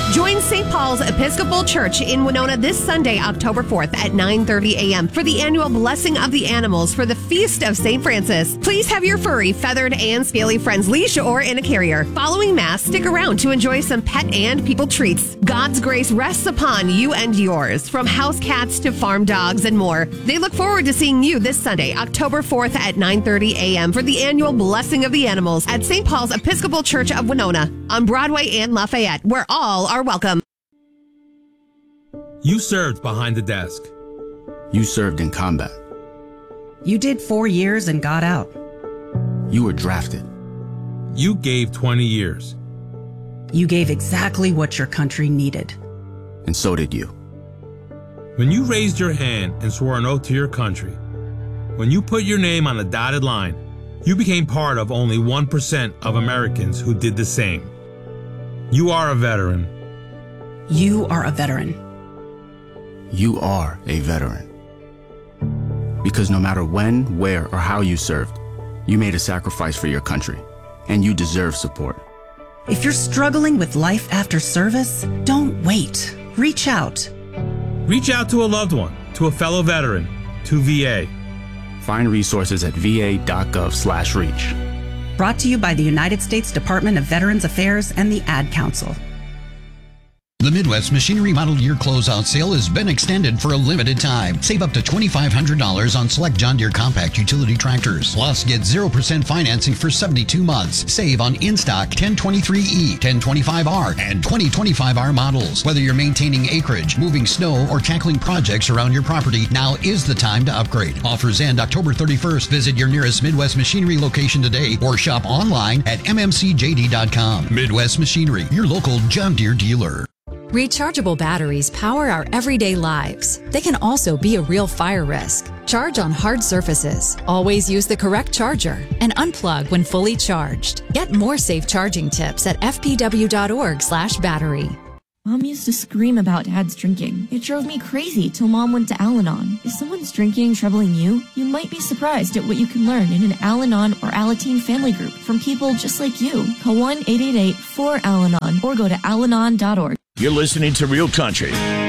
Join St. Paul's Episcopal Church in Winona this Sunday, October 4th at 9:30 a.m. for the annual Blessing of the Animals for the Feast of St. Francis. Please have your furry, feathered, and scaly friends leash or in a carrier. Following Mass, stick around to enjoy some pet and people treats. God's grace rests upon you and yours, from house cats to farm dogs and more. They look forward to seeing you this Sunday, October 4th at 9:30 a.m. for the annual Blessing of the Animals at St. Paul's Episcopal Church of Winona on Broadway and Lafayette, where all are welcome. You served behind the desk. You served in combat. You did 4 years and got out. You were drafted. You gave 20 years. You gave exactly what your country needed. And so did you. When you raised your hand and swore an oath to your country, when you put your name on a dotted line, you became part of only 1% of Americans who did the same. You are a veteran. You are a veteran. You are a veteran. Because no matter when, where, or how you served, you made a sacrifice for your country, and you deserve support. If you're struggling with life after service, don't wait. Reach out. Reach out to a loved one, to a fellow veteran, to VA. Find resources at va.gov/reach. Brought to you by the United States Department of Veterans Affairs and the Ad Council. The Midwest Machinery Model Year Closeout Sale has been extended for a limited time. Save up to $2,500 on select John Deere compact utility tractors. Plus, get 0% financing for 72 months. Save on in-stock 1023E, 1025R, and 2025R models. Whether you're maintaining acreage, moving snow, or tackling projects around your property, now is the time to upgrade. Offers end October 31st. Visit your nearest Midwest Machinery location today or shop online at mmcjd.com. Midwest Machinery, your local John Deere dealer. Rechargeable batteries power our everyday lives. They can also be a real fire risk. Charge on hard surfaces. Always use the correct charger and unplug when fully charged. Get more safe charging tips at fpw.org/battery. Mom used to scream about Dad's drinking. It drove me crazy till Mom went to Al-Anon. If someone's drinking troubling you, you might be surprised at what you can learn in an Al-Anon or Alateen family group from people just like you. Call 1-888-4-AL-ANON or go to alanon.org. You're listening to Real Country